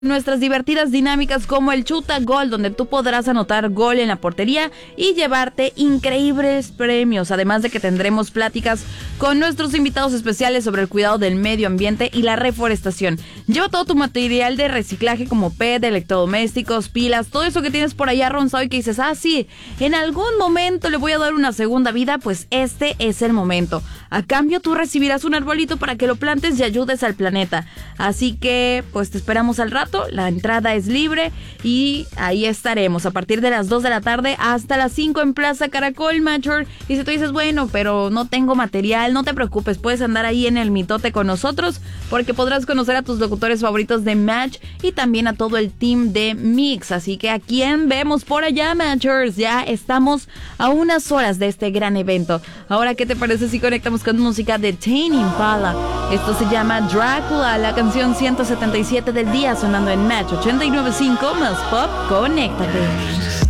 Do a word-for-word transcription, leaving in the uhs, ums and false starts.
Nuestras divertidas dinámicas como el Chuta Gol, donde tú podrás anotar gol en la portería y llevarte increíbles premios, además de que tendremos pláticas con nuestros invitados especiales sobre el cuidado del medio ambiente y la reforestación. Lleva todo tu material de reciclaje como P E T, electrodomésticos, pilas, todo eso que tienes por allá ronzado y que dices, ah sí, en algún momento le voy a dar una segunda vida, pues este es el momento. A cambio tú recibirás un arbolito para que lo plantes y ayudes al planeta. Así que pues te esperamos al rato. La entrada es libre y ahí estaremos a partir de las dos de la tarde hasta las cinco en Plaza Caracol, Major. Y si tú dices, bueno, pero no tengo material, no te preocupes, puedes andar ahí en el mitote con nosotros porque podrás conocer a tus locutores favoritos de Match y también a todo el team de Mix. Así que ¿a quién vemos por allá, Matchers? Ya estamos a unas horas de este gran evento. Ahora, ¿qué te parece si conectamos con música de Tame Impala? Esto se llama Drácula, la canción ciento setenta y siete del día, sonando en Match ochenta y nueve punto cinco más Pop. Conéctate.